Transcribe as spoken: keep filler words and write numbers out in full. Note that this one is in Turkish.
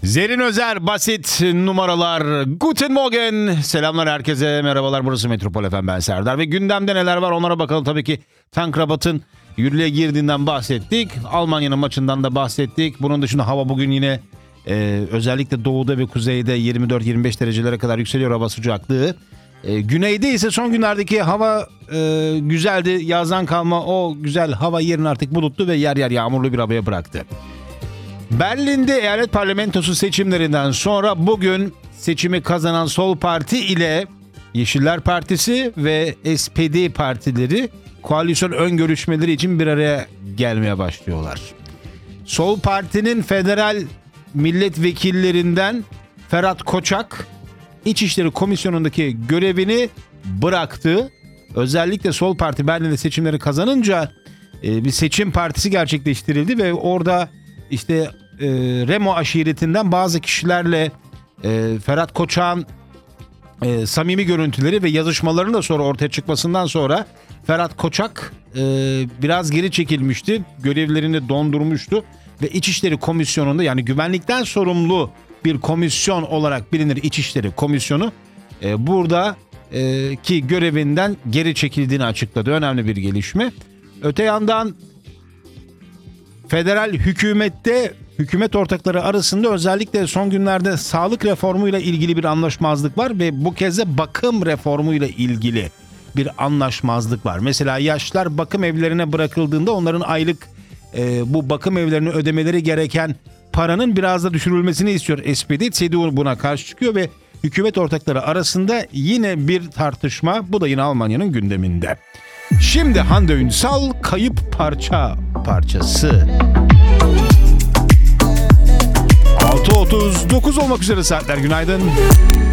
Zerrin Özer, basit numaralar. Guten Morgen. Selamlar herkese, merhabalar. Burası Metropol F M, ben Serdar. Ve gündemde neler var onlara bakalım. Tabii ki Tankrabat'ın yürürlüğe girdiğinden bahsettik. Almanya'nın maçından da bahsettik. Bunun dışında hava bugün yine e, özellikle doğuda ve kuzeyde yirmi dört yirmi beş derecelere kadar yükseliyor hava sıcaklığı. E, güneyde ise son günlerdeki hava e, güzeldi. Yazdan kalma o güzel hava yerini artık bulutlu ve yer yer yağmurlu bir havaya bıraktı. Berlin'de eyalet parlamentosu seçimlerinden sonra bugün seçimi kazanan Sol Parti ile Yeşiller Partisi ve S P D partileri koalisyon ön görüşmeleri için bir araya gelmeye başlıyorlar. Sol Parti'nin federal milletvekillerinden Ferhat Koçak İçişleri Komisyonu'ndaki görevini bıraktı. Özellikle Sol Parti Berlin'de seçimleri kazanınca bir seçim partisi gerçekleştirildi ve orada İşte e, Remo aşiretinden bazı kişilerle e, Ferhat Koçak'ın e, samimi görüntüleri ve yazışmalarının da sonra ortaya çıkmasından sonra Ferhat Koçak e, biraz geri çekilmişti. Görevlerini dondurmuştu ve İçişleri Komisyonu'nda, yani güvenlikten sorumlu bir komisyon olarak bilinir İçişleri Komisyonu, e, burada e, ki görevinden geri çekildiğini açıkladı. Önemli bir gelişme. Öte yandan federal hükümette hükümet ortakları arasında özellikle son günlerde sağlık reformuyla ilgili bir anlaşmazlık var ve bu kez de bakım reformuyla ilgili bir anlaşmazlık var. Mesela yaşlılar bakım evlerine bırakıldığında onların aylık e, bu bakım evlerine ödemeleri gereken paranın biraz da düşürülmesini istiyor S P D. C D U buna karşı çıkıyor ve hükümet ortakları arasında yine bir tartışma. Bu da yine Almanya'nın gündeminde. Şimdi Hande Ünsal Kayıp Parça parçası. altı otuz dokuz olmak üzere saatler, günaydın.